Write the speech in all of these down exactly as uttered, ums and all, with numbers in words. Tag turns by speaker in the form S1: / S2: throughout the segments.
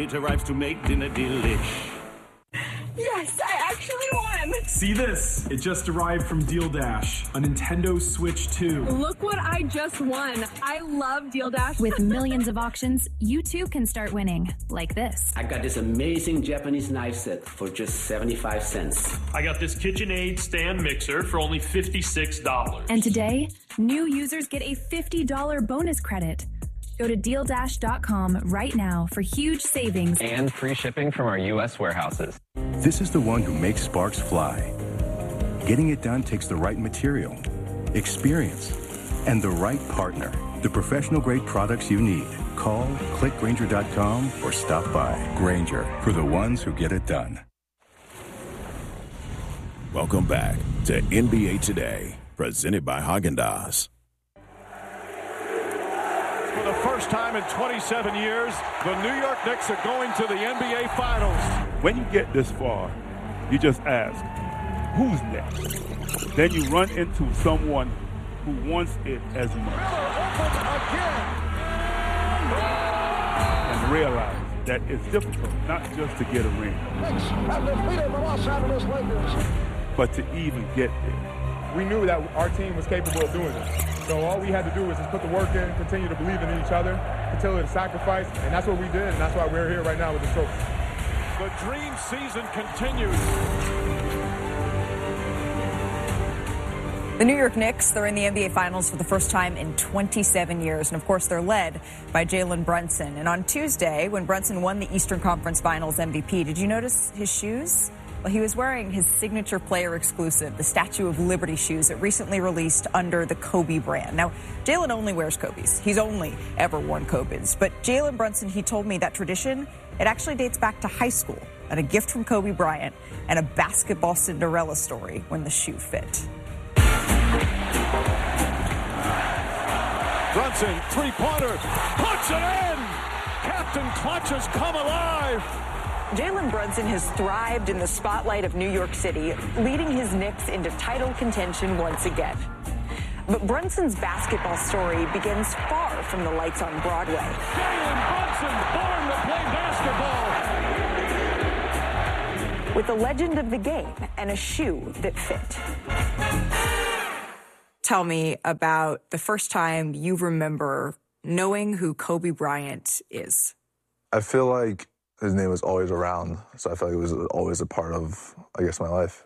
S1: it arrives to make dinner delish.
S2: Yes, I actually won!
S3: See this? It just arrived from Deal Dash, a Nintendo Switch two.
S2: Look what I just won. I love Deal Dash.
S4: With millions of auctions, you too can start winning, like this.
S5: I got this amazing Japanese knife set for just seventy-five cents.
S6: I got this KitchenAid stand mixer for only fifty-six dollars.
S4: And today, new users get a fifty dollars bonus credit. Go to deal dash dot com right now for huge savings
S7: and free shipping from our U S warehouses.
S8: This is the one who makes sparks fly. Getting it done takes the right material, experience, and the right partner. The professional-grade products you need. Call, click Grainger dot com, or stop by. Grainger, for the ones who get it done.
S9: Welcome back to N B A Today, presented by Häagen-Dazs.
S10: For the first time in twenty-seven years, the New York Knicks are going to the N B A Finals.
S11: When you get this far, you just ask, who's next? Then you run into someone who wants it as much. And realize that it's difficult not just to get a ring, but to even get there.
S12: We knew that our team was capable of doing this. So all we had to do was just put the work in, continue to believe in each other, continue to sacrifice, and that's what we did, and that's why we're here right now with the trophy.
S10: The dream season continues.
S13: The New York Knicks, they're in the N B A Finals for the first time in twenty-seven years. And, of course, they're led by Jalen Brunson. And on Tuesday, when Brunson won the Eastern Conference Finals M V P, did you notice his shoes? Well, he was wearing his signature player exclusive, the Statue of Liberty shoes that recently released under the Kobe brand. Now, Jalen only wears Kobe's. He's only ever worn Kobe's. But Jalen Brunson, he told me that tradition, it actually dates back to high school and a gift from Kobe Bryant and a basketball Cinderella story when the shoe fit.
S10: Brunson, three-pointer, puts it in! Captain Clutches come alive!
S14: Jalen Brunson has thrived in the spotlight of New York City, leading his Knicks into title contention once again. But Brunson's basketball story begins far from the lights on Broadway.
S10: Jalen Brunson, born to play basketball!
S14: With the legend of the game and a shoe that fit.
S13: Tell me about the first time you remember knowing who Kobe Bryant is.
S15: I feel like his name was always around, so I feel like it was always a part of, I guess, my life.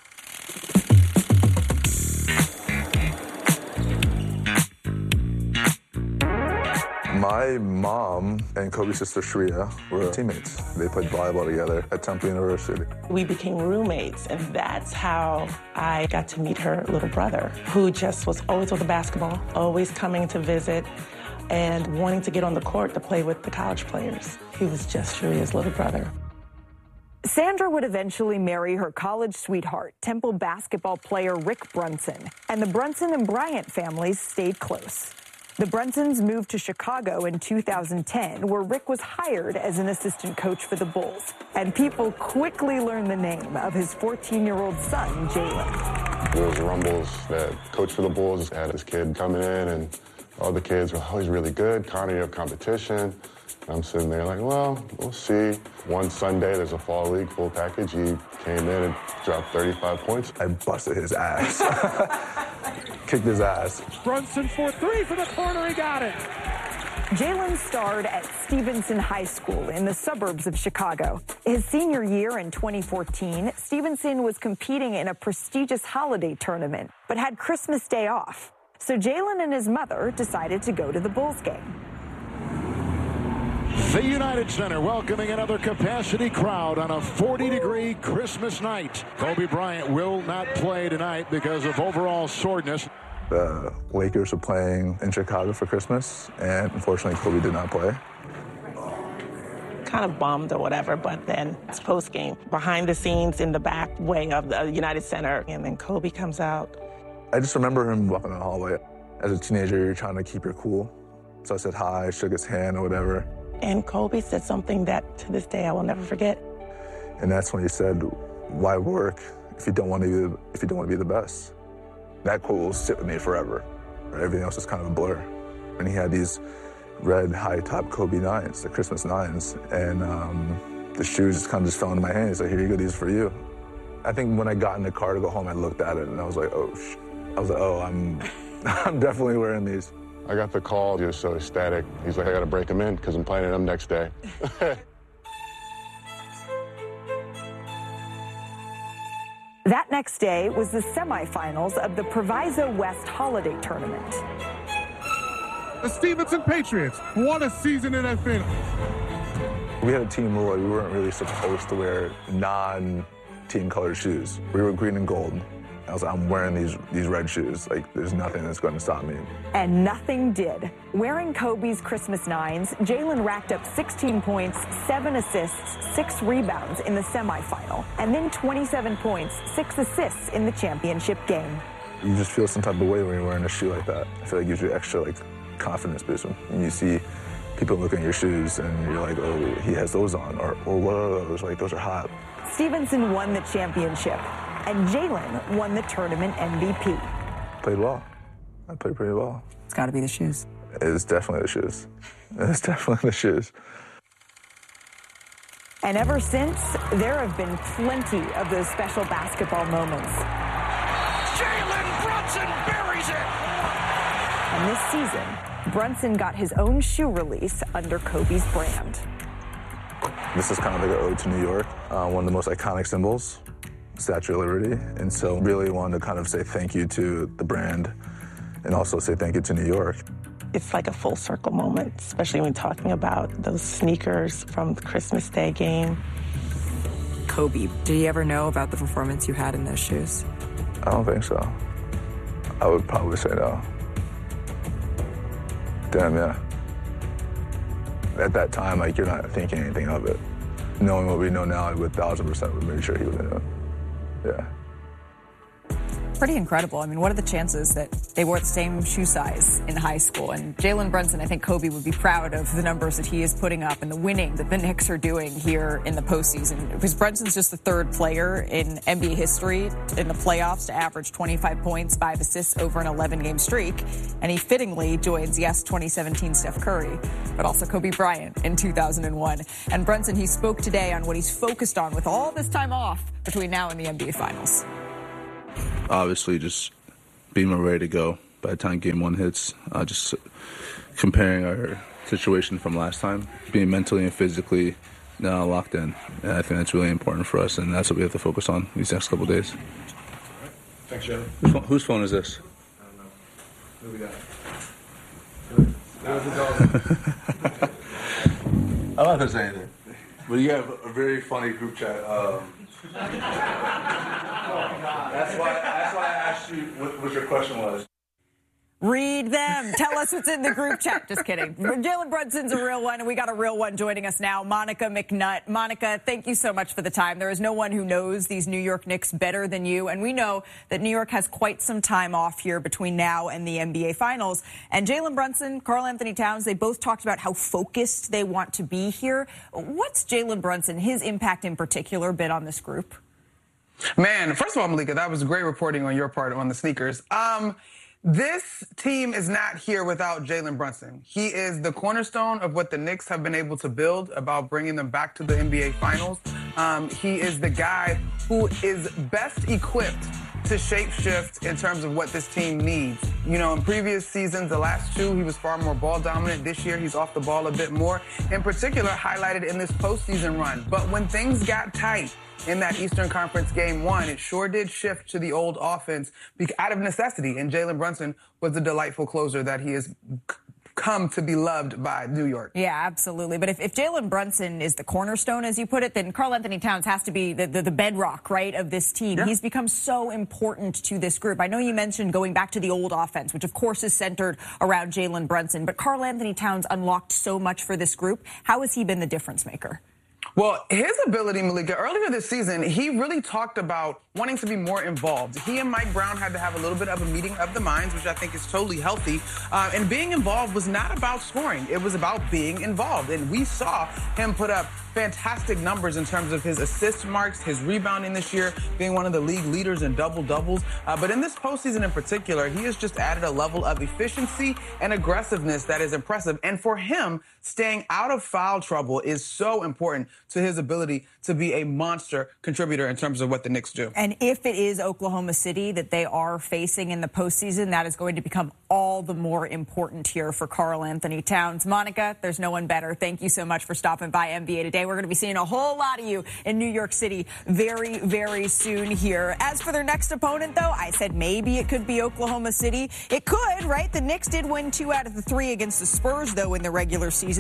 S15: My mom and Kobe's sister, Shreya, were teammates. They played volleyball together at Temple University.
S16: We became roommates, and that's how I got to meet her little brother, who just was always with the basketball, always coming to visit, and wanting to get on the court to play with the college players. He was just Shreya's little brother.
S14: Sandra would eventually marry her college sweetheart, Temple basketball player Rick Brunson, and the Brunson and Bryant families stayed close. The Brunsons moved to Chicago in two thousand ten, where Rick was hired as an assistant coach for the Bulls, and people quickly learned the name of his fourteen-year-old son, Jalen.
S17: There was rumbles that coach for the Bulls had his kid coming in, and all the kids were, oh, he's really good. Connor, you have competition. I'm sitting there like, well, we'll see. One Sunday, there's a fall league full package. He came in and dropped thirty-five points.
S15: I busted his ass. Kicked his ass.
S10: Brunson for three for the corner. He got it.
S14: Jalen starred at Stevenson High School in the suburbs of Chicago. His senior year in twenty fourteen, Stevenson was competing in a prestigious holiday tournament, but had Christmas Day off. So Jalen and his mother decided to go to the Bulls game.
S10: The United Center welcoming another capacity crowd on a forty-degree Christmas night. Kobe Bryant will not play tonight because of overall soreness.
S15: The Lakers were playing in Chicago for Christmas, and unfortunately, Kobe did not play.
S16: Kind of bummed or whatever, but then it's post-game, behind the scenes in the back way of the United Center, and then Kobe comes out.
S15: I just remember him walking in the hallway. As a teenager, you're trying to keep your cool. So I said hi, shook his hand or whatever.
S16: And Kobe said something that to this day I will never forget.
S15: And that's when he said, why work if you don't want to be, if you don't want to be the best? That quote will sit with me forever. Everything else is kind of a blur. And he had these red high-top Kobe nines, the Christmas nines, and um, the shoes just kind of just fell into my hand. He's like, here you go, these are for you. I think when I got in the car to go home, I looked at it and I was like, oh, sh-. I was like, oh, I'm, I'm definitely wearing these.
S17: I got the call, he was so ecstatic. He's like, I gotta break them in because I'm playing them next day.
S14: That next day was the semifinals of the Proviso West Holiday Tournament.
S18: The Stevenson Patriots won a season in N F L.
S15: We had a team rule. We weren't really supposed to wear non-team colored shoes. We were green and gold. I was like, I'm wearing these these red shoes. Like, there's nothing that's going to stop me.
S14: And nothing did. Wearing Kobe's Christmas nines, Jalen racked up sixteen points, seven assists, six rebounds in the semifinal, and then twenty-seven points, six assists in the championship game.
S15: You just feel some type of way when you're wearing a shoe like that. I feel like it gives you extra like confidence boost when you see people looking at your shoes and you're like, oh, he has those on, or, or what are those? Like, those are hot.
S14: Stevenson won the championship, and Jalen won the tournament M V P.
S15: Played well. I played pretty well.
S13: It's got to be the shoes.
S15: It's definitely the shoes. It's definitely the shoes.
S14: And ever since, there have been plenty of those special basketball moments.
S1: Jalen Brunson buries it!
S14: And this season, Brunson got his own shoe release under Kobe's brand.
S15: This is kind of like an ode to New York, uh, one of the most iconic symbols, Statue of Liberty. And so really wanted to kind of say thank you to the brand and also say thank you to New York.
S16: It's like a full circle moment, especially when talking about those sneakers from the Christmas Day game.
S13: Kobe, did he ever know about the performance you had in those shoes?
S15: I don't think so. I would probably say no. Damn, yeah. At that time, like, you're not thinking anything of it. Knowing what we know now, I would thousand percent would make sure he would know. Yeah.
S13: Pretty incredible. I mean, what are the chances that they wore the same shoe size in high school? And Jalen Brunson, I think Kobe would be proud of the numbers that he is putting up and the winning that the Knicks are doing here in the postseason. Because Brunson's just the third player in N B A history in the playoffs to average twenty-five points, five assists over an eleven-game streak. And he fittingly joins, yes, twenty seventeen Steph Curry, but also Kobe Bryant in two thousand one. And Brunson, he spoke today on what he's focused on with all this time off between now and the N B A Finals.
S19: Obviously, just being more ready to go by the time game one hits. Uh, just comparing our situation from last time, being mentally and physically uh, locked in. And I think that's really important for us, and that's what we have to focus on these next couple of days.
S3: Thanks, Joe.
S19: Whose phone, whose phone is this?
S3: I don't know. Who do we got?
S19: I'm not going to say anything. But you have a very funny group chat. Um, That's why. That's why I asked you what, what your question was.
S13: Read them. Tell us what's in the group chat. Just kidding. Jalen Brunson's a real one, and we got a real one joining us now, Monica McNutt. Monica, thank you so much for the time. There is no one who knows these New York Knicks better than you, and we know that New York has quite some time off here between now and the N B A Finals. And Jalen Brunson, Karl-Anthony Towns, they both talked about how focused they want to be here. What's Jalen Brunson, his impact in particular, been on this group?
S20: Man, first of all, Malika, that was great reporting on your part on the sneakers. Um, this team is not here without Jalen Brunson. He is the cornerstone of what the Knicks have been able to build about bringing them back to the N B A Finals. Um, he is the guy who is best equipped to shapeshift in terms of what this team needs. You know, in previous seasons, the last two, he was far more ball dominant. This year, he's off the ball a bit more. In particular, highlighted in this postseason run. But when things got tight in that Eastern Conference game one, it sure did shift to the old offense out of necessity. And Jalen Brunson was the delightful closer that he has come to be loved by New York.
S13: Yeah, absolutely. But if, if Jalen Brunson is the cornerstone, as you put it, then Karl-Anthony Towns has to be the, the, the bedrock, right, of this team. Yeah. He's become so important to this group. I know you mentioned going back to the old offense, which of course is centered around Jalen Brunson, but Karl-Anthony Towns unlocked so much for this group. How has he been the difference maker?
S20: Well, his ability, Malika, earlier this season, he really talked about wanting to be more involved. He and Mike Brown had to have a little bit of a meeting of the minds, which I think is totally healthy. Uh, and being involved was not about scoring. It was about being involved. And we saw him put up fantastic numbers in terms of his assist marks, his rebounding this year, being one of the league leaders in double-doubles. Uh, but in this postseason in particular, he has just added a level of efficiency and aggressiveness that is impressive. And for him, staying out of foul trouble is so important to his ability to be a monster contributor in terms of what the Knicks do.
S13: And if it is Oklahoma City that they are facing in the postseason, that is going to become all the more important here for Karl Anthony Towns. Monica, there's no one better. Thank you so much for stopping by N B A Today. We're going to be seeing a whole lot of you in New York City very, very soon here. As for their next opponent, though, I said maybe it could be Oklahoma City. It could, right? The Knicks did win two out of the three against the Spurs, though, in the regular season.